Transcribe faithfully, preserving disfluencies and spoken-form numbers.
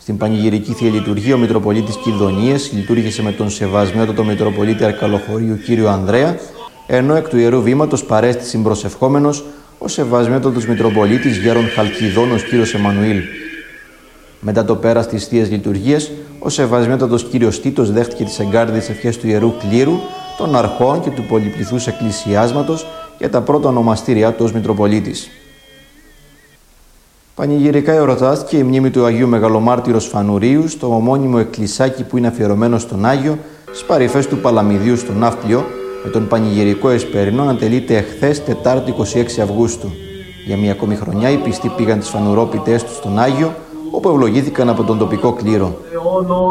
Στην πανηγυρική θεία λειτουργία, ο Μητροπολίτης Κιδωνίας λειτουργήσε με τον Σεβασμιότατο Μητροπολίτη Αρκαλοχωρίου κύριο Ανδρέα, ενώ εκ του Ιερού Βήματος παρέστη συμπροσευχόμενος ο Σεβασμιότατος Μητροπολίτης Γέρον Χαλκιδόνος κύριος Εμμανουήλ. Μετά το πέρας της θείας λειτουργίας, ο Σεβασμιότατος κύριος Τίτος δέχτηκε τις εγκάρδιες ευχές του Ιερού Κλήρου, των αρχών και του πολυπληθούς εκκλησιάσματος για τα πρώτα ονομαστήριά του ως Μητροπολίτης. Πανηγυρικά εορτάστηκε η μνήμη του Αγίου Μεγαλομάρτυρος Φανουρίου στο ομώνυμο εκκλησάκι που είναι αφιερωμένο στον Άγιο, στις παρυφές του Παλαμιδίου στο Ναύπλιο, με τον πανηγυρικό εσπερινό να τελείται εχθές Τετάρτη εικοστή έκτη Αυγούστου. Για μία ακόμη χρονιά οι πιστοί πήγαν τις φανουρόπιτες τους στον Άγιο, όπου ευλογήθηκαν από τον τοπικό κλήρο.